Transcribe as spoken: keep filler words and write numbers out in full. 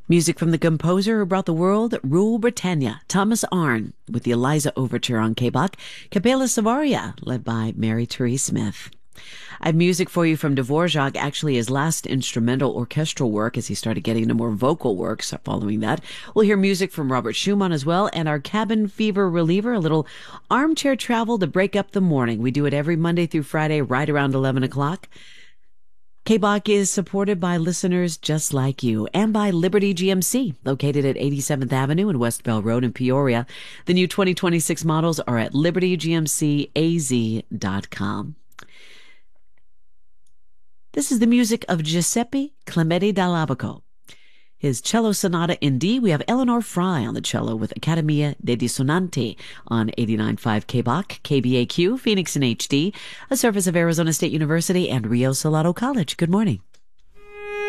Music from the composer who brought the world Rule Britannia, Thomas Arne, with the Eliza Overture on K B A C, Capella Savaria, led by Mary Therese Smith. I have music for you from Dvorak, actually his last instrumental orchestral work as he started getting into more vocal works following that. We'll hear music from Robert Schumann as well, and our cabin fever reliever, a little armchair travel to break up the morning. We do it every Monday through Friday right around eleven o'clock. K B A C is supported by listeners just like you and by Liberty G M C, located at eighty-seventh Avenue and West Bell Road in Peoria. The new twenty twenty-six models are at liberty g m c a z dot com. This is the music of Giuseppe Clemente dall'Abaco. His cello sonata in D, we have Eleanor Fry on the cello with Accademia dei Dissonanti on eighty-nine point five K B A C, K B A Q, Phoenix in H D, a service of Arizona State University and Rio Salado College. Good morning.